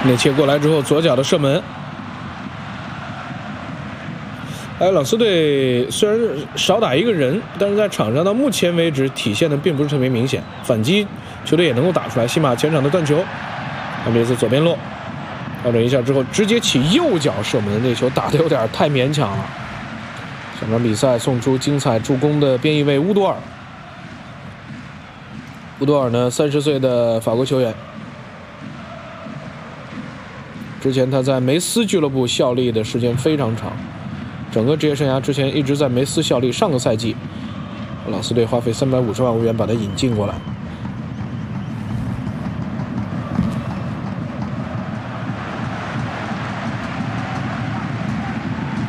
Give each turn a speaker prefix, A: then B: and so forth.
A: 内切过来之后，左脚的射门。朗斯队虽然少打一个人，但是在场上到目前为止体现的并不是特别明显。反击球队也能够打出来。西马前场的断球，阿米雷斯左边路，调整一下之后直接起右脚射门，那球打得有点太勉强了。上场比赛送出精彩助攻的边翼卫乌多尔。乌多尔呢，30岁的法国球员。之前他在梅斯俱乐部效力的时间非常长，整个职业生涯之前一直在梅斯效力。上个赛季，朗斯队花费350万欧元把他引进过来。